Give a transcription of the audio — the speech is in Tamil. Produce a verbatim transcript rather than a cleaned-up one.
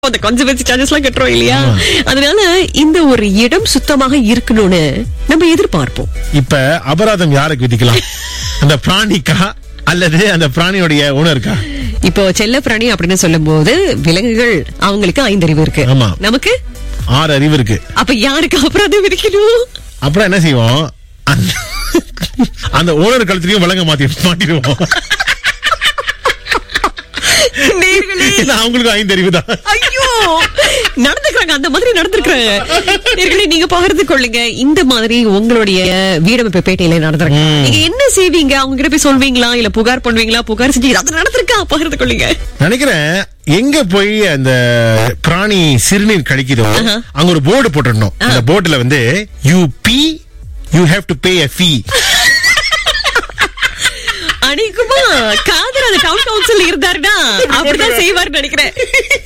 அந்த கன்சர்வேன்சி சார்ஜஸ் எல்லாம் கட்டுறோம் இல்லையா? அதனால இந்த ஒரு இடம் சுத்தமாக இருக்கணும்னு நம்ம எதிர்பார்ப்போம். இப்ப அபராதம் யாருக்கு விதிக்கலாம்? அந்த பிராணிக்கா அல்லது அந்த பிராணியோடைய ஓனருக்கா? இப்போ செல்ல பிராணி அப்படின்னு சொல்லும் போது விலங்குகள் அவங்களுக்கு ஐந்தறிவு இருக்கு, ஆமா. நமக்கு ஆறு அறிவு இருக்கு. அப்ப யாருக்கு அபராதம் விதிக்கணும்? அப்புறம் என்ன செய்வோம்? அந்த- அந்த ஓனர் கழுத்துலயும் விலங்க மாத்தி மாட்டிடுவோம். நேயர்களே, ஏன்னா அவங்களுக்கு ஐந்தறிவு தான். ஐயோ, நடந்துக்கிறாங்க, அந்த மாதிரி நடந்திருக்கிறாங்க. நேயர்களே, நீங்க பகிர்ந்து கொள்ளுங்க. இந்த மாதிரி உங்களுடைய வீடமைப்பு பேட்டையில நடந்திருக்கு, நீங்க என்ன செய்வீங்க? அவங்க கிட்ட போய் சொல்வீங்களா, இல்ல புகார் பண்ணுவீங்களா? புகார் செஞ்சு அது நடந்திருக்கா, பகிர்ந்து கொள்ளுங்க. நினைக்கிறேன் எங்க போய் அந்த பிராணி சிறுநீர் கழிக்குதோ அங்க ஒரு போர்டு போட்டுடணும். அந்த போர்டுல வந்து you B you have to pay a fee. அன்னைக்குமா Kader அந்த டவுன் கவுன்சில் இருந்தாருன்னா அப்படிதான் செய்வார்னு நினைக்கிறேன்.